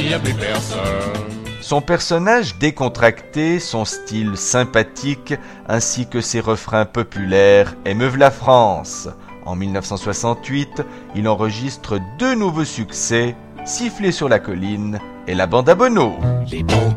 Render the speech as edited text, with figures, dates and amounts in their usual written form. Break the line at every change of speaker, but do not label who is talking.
n'y a plus personne.
Son personnage décontracté, son style sympathique, ainsi que ses refrains populaires émeuvent la France. En 1968, il enregistre 2 nouveaux succès, Siffler sur la colline et La Bande à Bono.
Les bons